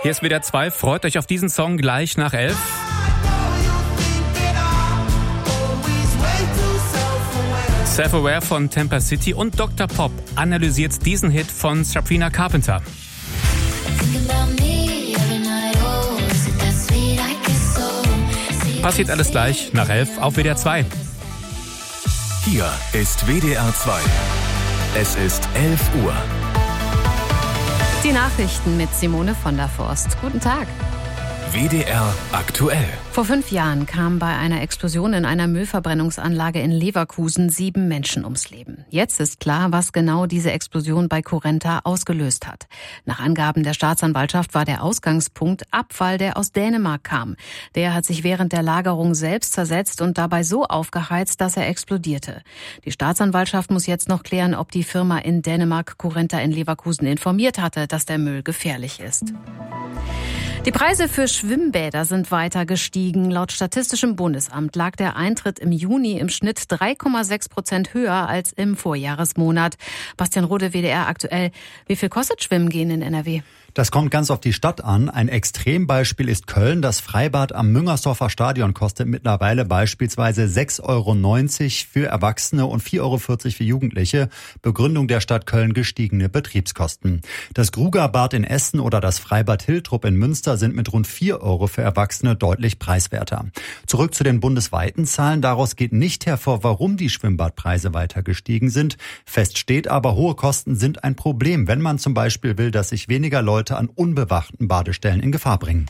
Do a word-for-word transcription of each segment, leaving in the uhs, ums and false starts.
Hier ist W D R zwei. Freut euch auf diesen Song gleich nach elf. Self-Aware von Tampa City und Doktor Pop analysiert diesen Hit von Sabrina Carpenter. Passiert alles gleich nach elf auf W D R zwei. Hier ist W D R zwei. Es ist elf Uhr. Die Nachrichten mit Simone von der Forst. Guten Tag. W D R aktuell. Vor fünf Jahren kamen bei einer Explosion in einer Müllverbrennungsanlage in Leverkusen sieben Menschen ums Leben. Jetzt ist klar, was genau diese Explosion bei Currenta ausgelöst hat. Nach Angaben der Staatsanwaltschaft war der Ausgangspunkt Abfall, der aus Dänemark kam. Der hat sich während der Lagerung selbst zersetzt und dabei so aufgeheizt, dass er explodierte. Die Staatsanwaltschaft muss jetzt noch klären, ob die Firma in Dänemark Currenta in Leverkusen informiert hatte, dass der Müll gefährlich ist. Die Preise für Schwimmbäder sind weiter gestiegen. Laut Statistischem Bundesamt lag der Eintritt im Juni im Schnitt drei Komma sechs Prozent höher als im Vorjahresmonat. Bastian Rode, W D R aktuell. Wie viel kostet Schwimmen gehen in N R W? Das kommt ganz auf die Stadt an. Ein Extrembeispiel ist Köln. Das Freibad am Müngersdorfer Stadion kostet mittlerweile beispielsweise sechs Euro neunzig für Erwachsene und vier Euro vierzig für Jugendliche. Begründung der Stadt Köln: gestiegene Betriebskosten. Das Grugerbad in Essen oder das Freibad Hiltrup in Münster sind mit rund vier Euro für Erwachsene deutlich preiswerter. Zurück zu den bundesweiten Zahlen. Daraus geht nicht hervor, warum die Schwimmbadpreise weiter gestiegen sind. Fest steht aber, hohe Kosten sind ein Problem, wenn man zum Beispiel will, dass sich weniger Leute an unbewachten Badestellen in Gefahr bringen.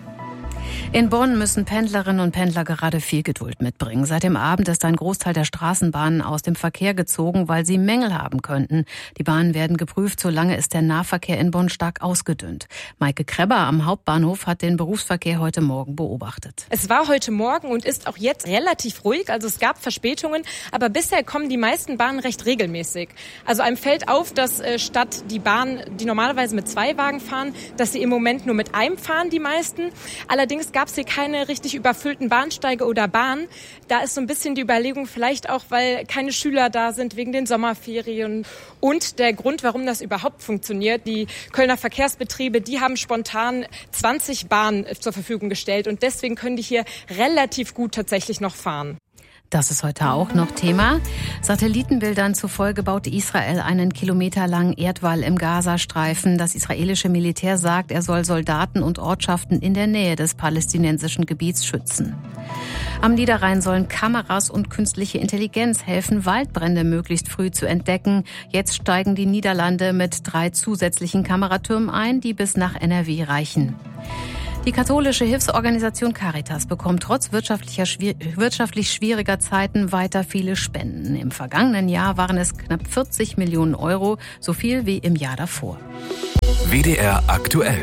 In Bonn müssen Pendlerinnen und Pendler gerade viel Geduld mitbringen. Seit dem Abend ist ein Großteil der Straßenbahnen aus dem Verkehr gezogen, weil sie Mängel haben könnten. Die Bahnen werden geprüft, solange ist der Nahverkehr in Bonn stark ausgedünnt. Maike Krebber am Hauptbahnhof hat den Berufsverkehr heute Morgen beobachtet. Es war heute Morgen und ist auch jetzt relativ ruhig, also es gab Verspätungen, aber bisher kommen die meisten Bahnen recht regelmäßig. Also einem fällt auf, dass äh, statt die Bahnen, die normalerweise mit zwei Wagen fahren, dass sie im Moment nur mit einem fahren, die meisten. Allerdings gab es hier keine richtig überfüllten Bahnsteige oder Bahnen. Da ist so ein bisschen die Überlegung, vielleicht auch, weil keine Schüler da sind wegen den Sommerferien. Und der Grund, warum das überhaupt funktioniert: die Kölner Verkehrsbetriebe, die haben spontan zwanzig Bahnen zur Verfügung gestellt und deswegen können die hier relativ gut tatsächlich noch fahren. Das ist heute auch noch Thema. Satellitenbildern zufolge baut Israel einen kilometerlangen Erdwall im Gazastreifen. Das israelische Militär sagt, er soll Soldaten und Ortschaften in der Nähe des palästinensischen Gebiets schützen. Am Niederrhein sollen Kameras und künstliche Intelligenz helfen, Waldbrände möglichst früh zu entdecken. Jetzt steigen die Niederlande mit drei zusätzlichen Kameratürmen ein, die bis nach N R W reichen. Die katholische Hilfsorganisation Caritas bekommt trotz wirtschaftlicher, wirtschaftlich schwieriger Zeiten weiter viele Spenden. Im vergangenen Jahr waren es knapp vierzig Millionen Euro, so viel wie im Jahr davor. W D R aktuell.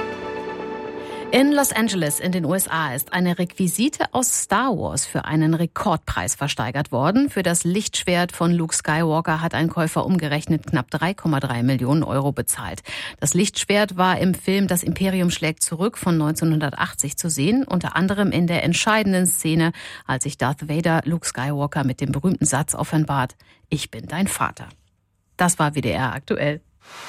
In Los Angeles in den U S A ist eine Requisite aus Star Wars für einen Rekordpreis versteigert worden. Für das Lichtschwert von Luke Skywalker hat ein Käufer umgerechnet knapp drei Komma drei Millionen Euro bezahlt. Das Lichtschwert war im Film Das Imperium schlägt zurück von neunzehnhundertachtzig zu sehen, unter anderem in der entscheidenden Szene, als sich Darth Vader Luke Skywalker mit dem berühmten Satz offenbart: Ich bin dein Vater. Das war W D R aktuell.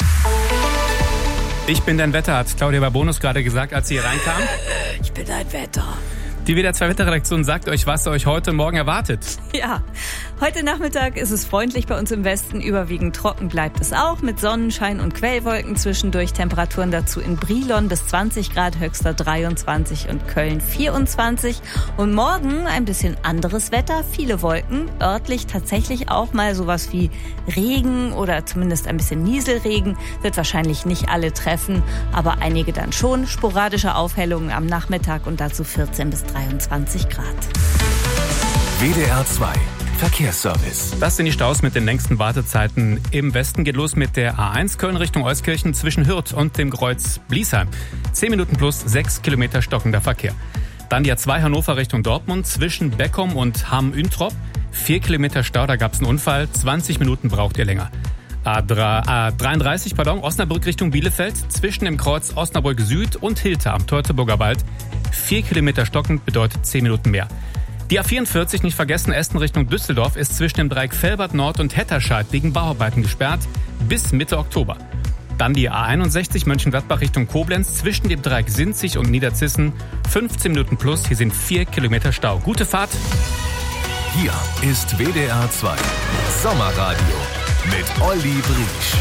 Ich bin dein Wetter, hat Claudia Babonus gerade gesagt, als sie hier reinkam. Ich bin dein Wetter. Die W D R zwei Wetterredaktion sagt euch, was euch heute Morgen erwartet. Ja, heute Nachmittag ist es freundlich bei uns im Westen. Überwiegend trocken bleibt es auch, mit Sonnenschein und Quellwolken zwischendurch. Temperaturen dazu in Brilon bis zwanzig Grad, höchster dreiundzwanzig und Köln vierundzwanzig. Und morgen ein bisschen anderes Wetter, viele Wolken, örtlich tatsächlich auch mal sowas wie Regen oder zumindest ein bisschen Nieselregen. Wird wahrscheinlich nicht alle treffen, aber einige dann schon. Sporadische Aufhellungen am Nachmittag und dazu vierzehn bis dreiundzwanzig Grad. W D R zwei Verkehrsservice. Das sind die Staus mit den längsten Wartezeiten im Westen. Geht los mit der A eins Köln Richtung Euskirchen zwischen Hürth und dem Kreuz Bliesheim. zehn Minuten plus sechs Kilometer stockender Verkehr. Dann die A zwei Hannover Richtung Dortmund zwischen Beckum und Hamm-Üntrop. vier Kilometer Stau, da gab es einen Unfall. zwanzig Minuten braucht ihr länger. A dreiunddreißig, pardon, Osnabrück Richtung Bielefeld zwischen dem Kreuz Osnabrück Süd und Hilter am Teutoburger Wald. vier Kilometer stockend bedeutet zehn Minuten mehr. Die A vierundvierzig, nicht vergessen, Essen Richtung Düsseldorf, ist zwischen dem Dreieck Velbert Nord und Hetterscheid wegen Bauarbeiten gesperrt bis Mitte Oktober. Dann die A einundsechzig Mönchengladbach Richtung Koblenz zwischen dem Dreieck Sinzig und Niederzissen. fünfzehn Minuten plus, hier sind vier Kilometer Stau. Gute Fahrt. Hier ist W D R zwei Sommerradio mit Olli Briesch.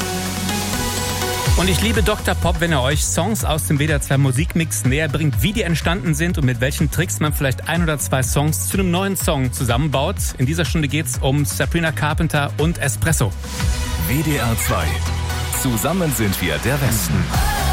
Und ich liebe Doktor Pop, wenn er euch Songs aus dem W D R zwei Musikmix näher bringt, wie die entstanden sind und mit welchen Tricks man vielleicht ein oder zwei Songs zu einem neuen Song zusammenbaut. In dieser Stunde geht's um Sabrina Carpenter und Espresso. W D R zwei. Zusammen sind wir der Westen.